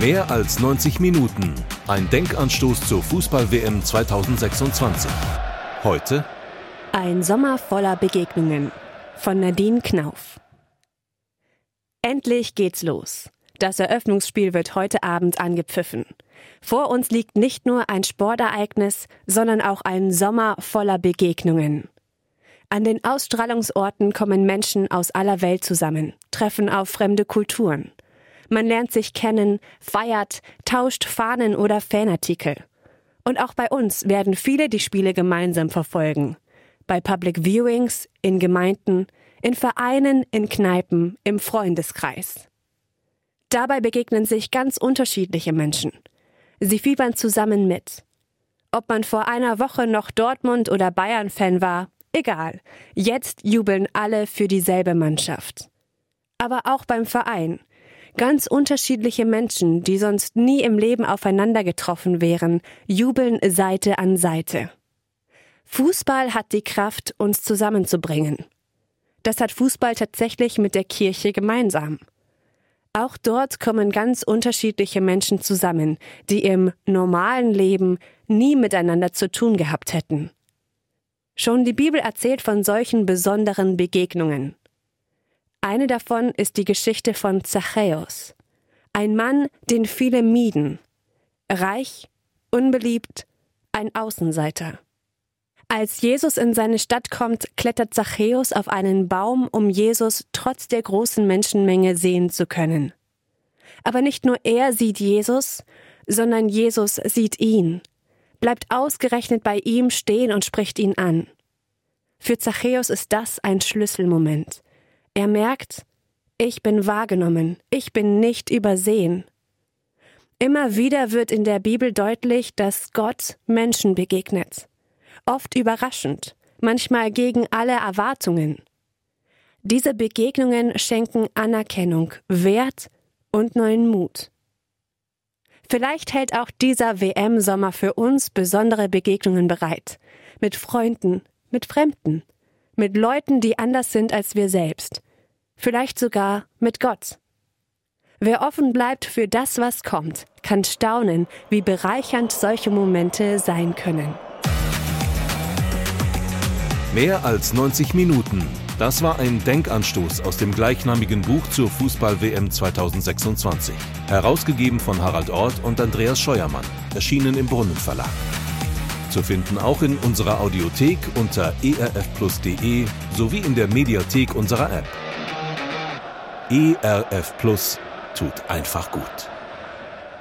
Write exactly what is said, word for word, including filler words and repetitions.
Mehr als neunzig Minuten. Ein Denkanstoß zur Fußball-W M zweitausendsechsundzwanzig. Heute Ein Sommer voller Begegnungen von Nadine Knauf. Endlich geht's los. Das Eröffnungsspiel wird heute Abend angepfiffen. Vor uns liegt nicht nur ein Sportereignis, sondern auch ein Sommer voller Begegnungen. An den Ausstrahlungsorten kommen Menschen aus aller Welt zusammen, treffen auf fremde Kulturen. Man lernt sich kennen, feiert, tauscht Fahnen oder Fanartikel. Und auch bei uns werden viele die Spiele gemeinsam verfolgen. Bei Public Viewings, in Gemeinden, in Vereinen, in Kneipen, im Freundeskreis. Dabei begegnen sich ganz unterschiedliche Menschen. Sie fiebern zusammen mit. Ob man vor einer Woche noch Dortmund- oder Bayern-Fan war, egal. Jetzt jubeln alle für dieselbe Mannschaft. Aber auch beim Verein. Ganz unterschiedliche Menschen, die sonst nie im Leben aufeinander getroffen wären, jubeln Seite an Seite. Fußball hat die Kraft, uns zusammenzubringen. Das hat Fußball tatsächlich mit der Kirche gemeinsam. Auch dort kommen ganz unterschiedliche Menschen zusammen, die im normalen Leben nie miteinander zu tun gehabt hätten. Schon die Bibel erzählt von solchen besonderen Begegnungen. Eine davon ist die Geschichte von Zachäus. Ein Mann, den viele mieden. Reich, unbeliebt, ein Außenseiter. Als Jesus in seine Stadt kommt, klettert Zachäus auf einen Baum, um Jesus trotz der großen Menschenmenge sehen zu können. Aber nicht nur er sieht Jesus, sondern Jesus sieht ihn, bleibt ausgerechnet bei ihm stehen und spricht ihn an. Für Zachäus ist das ein Schlüsselmoment. Er merkt, ich bin wahrgenommen, ich bin nicht übersehen. Immer wieder wird in der Bibel deutlich, dass Gott Menschen begegnet. Oft überraschend, manchmal gegen alle Erwartungen. Diese Begegnungen schenken Anerkennung, Wert und neuen Mut. Vielleicht hält auch dieser W M-Sommer für uns besondere Begegnungen bereit. Mit Freunden, mit Fremden, mit Leuten, die anders sind als wir selbst. Vielleicht sogar mit Gott. Wer offen bleibt für das, was kommt, kann staunen, wie bereichernd solche Momente sein können. Mehr als neunzig Minuten. Das war ein Denkanstoß aus dem gleichnamigen Buch zur Fußball-W M zweitausendsechsundzwanzig. Herausgegeben von Harald Orth und Andreas Scheuermann. Erschienen im Brunnen Verlag. Zu finden auch in unserer Audiothek unter e r f plus punkt de sowie in der Mediathek unserer App. E R F Plus tut einfach gut.